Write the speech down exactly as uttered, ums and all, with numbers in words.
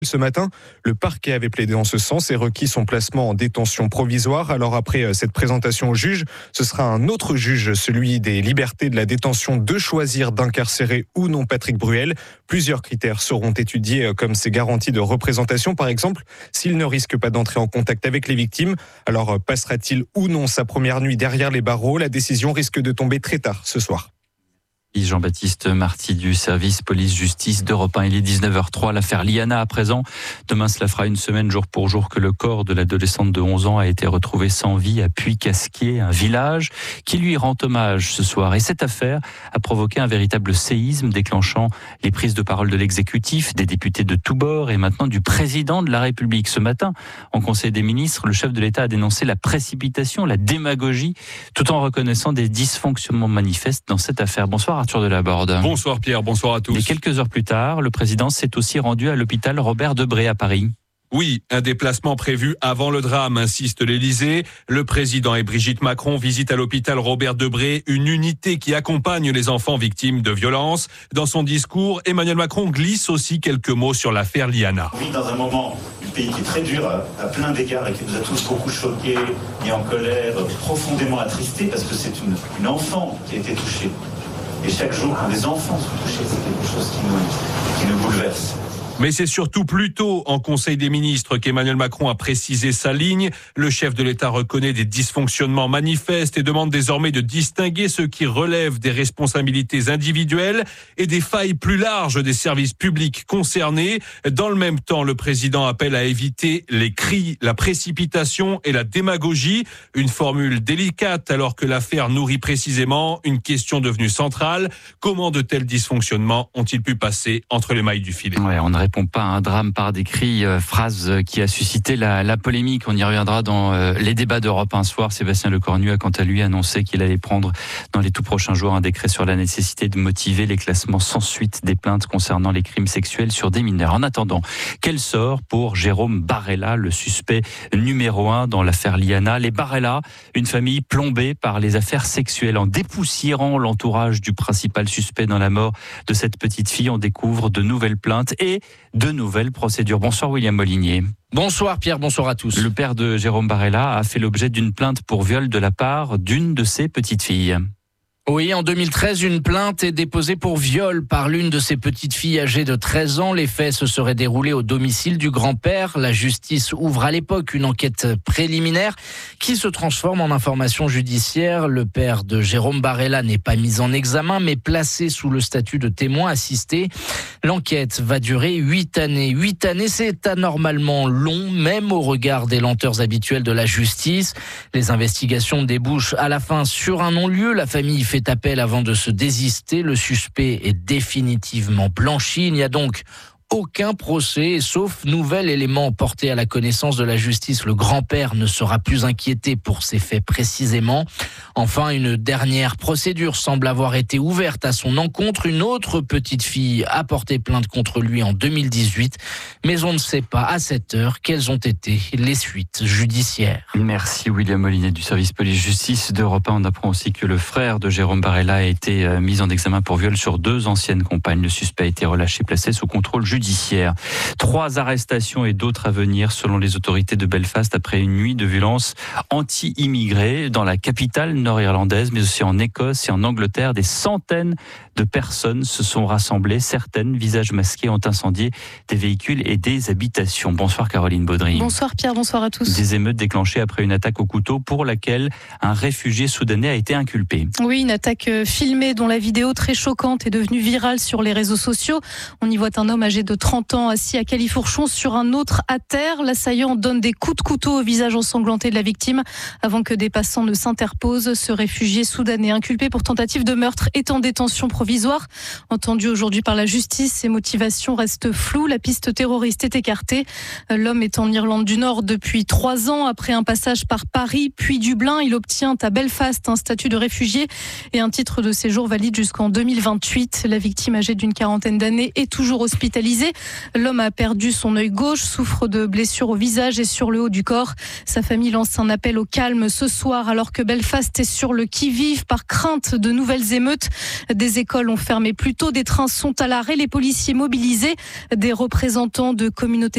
Ce matin, le parquet avait plaidé en ce sens et requis son placement en détention provisoire. Alors après cette présentation au juge, ce sera un autre juge, celui des libertés de la détention, de choisir d'incarcérer ou non Patrick Bruel. Plusieurs critères seront étudiés comme ses garanties de représentation. Par exemple, s'il ne risque pas d'entrer en contact avec les victimes, alors passera-t-il ou non sa première nuit derrière les barreaux? La décision risque de tomber très tard ce soir. Jean-Baptiste Marty du service police-justice d'Europe un. Il est dix-neuf heures trois. L'affaire Liana à présent. Demain, cela fera une semaine jour pour jour que le corps de l'adolescente de onze ans a été retrouvé sans vie à Puy-Casquier, un village qui lui rend hommage ce soir. Et cette affaire a provoqué un véritable séisme, déclenchant les prises de parole de l'exécutif, des députés de tous bords et maintenant du président de la République. Ce matin, en Conseil des ministres, le chef de l'État a dénoncé la précipitation, la démagogie, tout en reconnaissant des dysfonctionnements manifestes dans cette affaire. Bonsoir Arthur Delaborde. Bonsoir Pierre, bonsoir à tous. Et quelques heures plus tard, le président s'est aussi rendu à l'hôpital Robert Debré à Paris. Oui, un déplacement prévu avant le drame, insiste l'Élysée. Le président et Brigitte Macron visitent à l'hôpital Robert Debré une unité qui accompagne les enfants victimes de violences. Dans son discours, Emmanuel Macron glisse aussi quelques mots sur l'affaire Liana. On vit dans un moment du pays qui est très dur à, à plein d'égards et qui nous a tous beaucoup choqués, mis en colère, profondément attristés parce que c'est une, une enfant qui a été touchée. Et chaque jour, quand des enfants sont touchés, c'est quelque chose qui nous, qui nous bouleverse. Mais c'est surtout plus tôt en Conseil des ministres qu'Emmanuel Macron a précisé sa ligne. Le chef de l'État reconnaît des dysfonctionnements manifestes et demande désormais de distinguer ceux qui relèvent des responsabilités individuelles et des failles plus larges des services publics concernés. Dans le même temps, le président appelle à éviter les cris, la précipitation et la démagogie. Une formule délicate alors que l'affaire nourrit précisément une question devenue centrale. Comment de tels dysfonctionnements ont-ils pu passer entre les mailles du filet? Ouais, on ne répond pas à un drame par des cris, euh, phrase qui a suscité la, la polémique. On y reviendra dans euh, les débats d'Europe un soir. Sébastien Lecornu a quant à lui annoncé qu'il allait prendre dans les tout prochains jours un décret sur la nécessité de motiver les classements sans suite des plaintes concernant les crimes sexuels sur des mineurs. En attendant, quel sort pour Jérôme Barella, le suspect numéro un dans l'affaire Liana? Les Barella, une famille plombée par les affaires sexuelles. En dépoussiérant l'entourage du principal suspect dans la mort de cette petite fille, on découvre de nouvelles plaintes et de nouvelles procédures. Bonsoir William Molinier. Bonsoir Pierre, bonsoir à tous. Le père de Jérôme Barella a fait l'objet d'une plainte pour viol de la part d'une de ses petites filles. Oui, en deux mille treize, une plainte est déposée pour viol par l'une de ses petites filles âgées de treize ans. Les faits se seraient déroulés au domicile du grand-père. La justice ouvre à l'époque une enquête préliminaire qui se transforme en information judiciaire. Le père de Jérôme Barella n'est pas mis en examen, mais placé sous le statut de témoin assisté. L'enquête va durer huit années. Huit années, c'est anormalement long, même au regard des lenteurs habituelles de la justice. Les investigations débouchent à la fin sur un non-lieu. La famille fait appel avant de se désister. Le suspect est définitivement blanchi. Il n'y a donc aucun procès, sauf nouvel élément porté à la connaissance de la justice. Le grand-père ne sera plus inquiété pour ces faits précisément. Enfin, une dernière procédure semble avoir été ouverte à son encontre. Une autre petite fille a porté plainte contre lui en deux mille dix-huit, mais on ne sait pas à cette heure quelles ont été les suites judiciaires. Merci William Molinier du service police-justice d'Europe un. On apprend aussi que le frère de Jérôme Barella a été mis en examen pour viol sur deux anciennes compagnes. Le suspect a été relâché, placé sous contrôle judiciaire. Judiciaire. Trois arrestations et d'autres à venir selon les autorités de Belfast après une nuit de violence anti-immigrés dans la capitale nord-irlandaise, mais aussi en Écosse et en Angleterre. Des centaines de personnes se sont rassemblées. Certaines, visages masqués, ont incendié des véhicules et des habitations. Bonsoir Caroline Baudry. Bonsoir Pierre, bonsoir à tous. Des émeutes déclenchées après une attaque au couteau pour laquelle un réfugié soudanais a été inculpé. Oui, une attaque filmée dont la vidéo très choquante est devenue virale sur les réseaux sociaux. On y voit un homme âgé de trente ans assis à califourchon sur un autre à terre. L'assaillant donne des coups de couteau au visage ensanglanté de la victime avant que des passants ne s'interposent. Ce réfugié soudanais inculpé pour tentative de meurtre est en détention provisoire. Entendu aujourd'hui par la justice, ses motivations restent floues. La piste terroriste est écartée. L'homme est en Irlande du Nord depuis trois ans. Après un passage par Paris puis Dublin, il obtient à Belfast un statut de réfugié et un titre de séjour valide jusqu'en deux mille vingt-huit. La victime âgée d'une quarantaine d'années est toujours hospitalisée. L'homme a perdu son œil gauche, souffre de blessures au visage et sur le haut du corps. Sa famille lance un appel au calme ce soir alors que Belfast est sur le qui-vive par crainte de nouvelles émeutes. Des écoles ont fermé plus tôt, des trains sont à l'arrêt, les policiers mobilisés, des représentants de communautés